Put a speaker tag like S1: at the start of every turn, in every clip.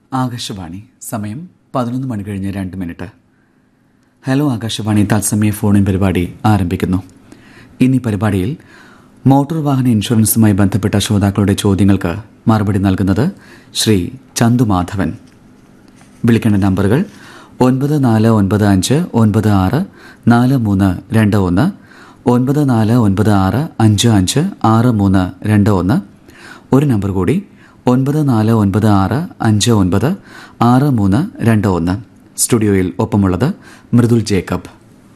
S1: ആകാശവാണി. സമയം 11 മണി കഴിഞ്ഞ് 2 minute. Hello Akashvani തത്സമയ ഫോണിൻ പരിപാടി ആരംഭിക്കുന്നു. ഇന്നീ പരിപാടിയിൽ മോട്ടോർ വാഹന ഇൻഷുറൻസുമായി ബന്ധപ്പെട്ട ശ്രോതാക്കളുടെ ചോദ്യങ്ങൾക്ക് മറുപടി നൽകുന്നത് ശ്രീ ചന്തുമാധവൻ. വിളിക്കേണ്ട നമ്പറുകൾ 9495964321, 9496556321. ഒരു നമ്പർ കൂടി 9496596321. സ്റ്റുഡിയോയിൽ ഒപ്പമുള്ളത് മൃദുൽ ജേക്കബ്.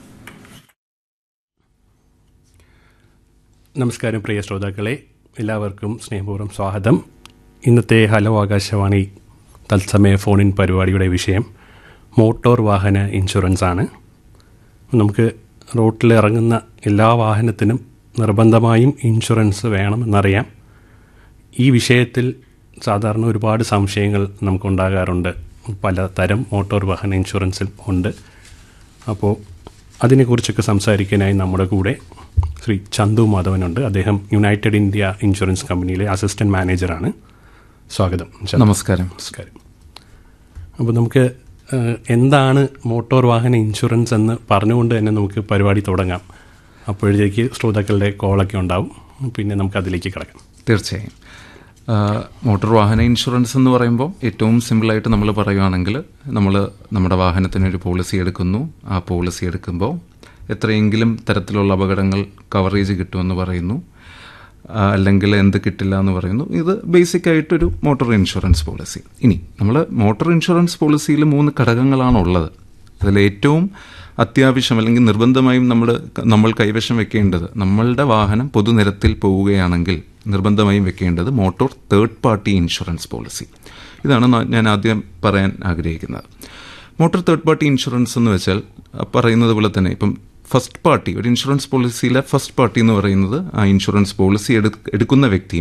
S2: നമസ്കാരം പ്രിയ ശ്രോതാക്കളെ, എല്ലാവർക്കും സ്നേഹപൂർവ്വം സ്വാഗതം. ഇന്നത്തെ ഹലോ ആകാശവാണി തത്സമയ ഫോണിൻ പരിപാടിയുടെ വിഷയം മോട്ടോർ വാഹന ഇൻഷുറൻസ് ആണ്. നമുക്ക് റോട്ടിൽ ഇറങ്ങുന്ന എല്ലാ വാഹനത്തിനും നിർബന്ധമായും ഇൻഷുറൻസ് വേണമെന്നറിയാം. ഈ വിഷയത്തിൽ സാധാരണ ഒരുപാട് സംശയങ്ങൾ നമുക്കുണ്ടാകാറുണ്ട്. പലതരം മോട്ടോർ വാഹന ഇൻഷുറൻസിൽ ഉണ്ട്. അപ്പോൾ അതിനെക്കുറിച്ചൊക്കെ സംസാരിക്കാനായി നമ്മുടെ കൂടെ ശ്രീ ചന്തു മാധവനുണ്ട്. അദ്ദേഹം യുണൈറ്റഡ് ഇന്ത്യ ഇൻഷുറൻസ് കമ്പനിയിലെ അസിസ്റ്റൻറ്റ് മാനേജറാണ്. സ്വാഗതം.
S3: നമസ്കാരം.
S2: നമസ്കാരം. അപ്പോൾ നമുക്ക് എന്താണ് മോട്ടോർ വാഹന ഇൻഷുറൻസ് എന്ന് പറഞ്ഞുകൊണ്ട് തന്നെ നമുക്ക് പരിപാടി തുടങ്ങാം. അപ്പോഴത്തേക്ക് ശ്രോതാക്കളുടെ കോളൊക്കെ ഉണ്ടാവും. പിന്നെ നമുക്ക് അതിലേക്ക് കിടക്കാം.
S3: തീർച്ചയായും. മോട്ടോർ വാഹന ഇൻഷുറൻസ് എന്ന് പറയുമ്പോൾ ഏറ്റവും സിമ്പിളായിട്ട് നമ്മൾ പറയുകയാണെങ്കിൽ നമ്മൾ നമ്മുടെ വാഹനത്തിനൊരു പോളിസി എടുക്കുന്നു. ആ പോളിസി എടുക്കുമ്പോൾ എത്രയെങ്കിലും തരത്തിലുള്ള അപകടങ്ങൾ കവറേജ് കിട്ടുമെന്ന് പറയുന്നു, അല്ലെങ്കിൽ എന്ത് കിട്ടില്ല എന്ന് പറയുന്നു. ഇത് ബേസിക്കായിട്ടൊരു മോട്ടോർ ഇൻഷുറൻസ് പോളിസി. ഇനി നമ്മൾ മോട്ടോർ ഇൻഷുറൻസ് പോളിസിയിൽ 3 ഘടകങ്ങളാണുള്ളത്. അതിലേറ്റവും അത്യാവശ്യം അല്ലെങ്കിൽ നിർബന്ധമായും നമ്മൾ കൈവശം വെക്കേണ്ടത്, നമ്മളുടെ വാഹനം പൊതുനിരത്തിൽ പോവുകയാണെങ്കിൽ നിർബന്ധമായും വെക്കേണ്ടത് motor third party insurance policy. ഇതാണ് ഞാൻ ആദ്യം പറയാൻ ആഗ്രഹിക്കുന്നത്. മോട്ടോർ തേർഡ് പാർട്ടി ഇൻഷുറൻസ് എന്ന് വെച്ചാൽ പറയുന്നത് പോലെ തന്നെ ഇപ്പം ഫസ്റ്റ് പാർട്ടി, ഒരു ഇൻഷുറൻസ് പോളിസിയിലെ ഫസ്റ്റ് പാർട്ടി എന്ന് പറയുന്നത് ആ ഇൻഷുറൻസ് പോളിസി എടുക്കുന്ന വ്യക്തിയും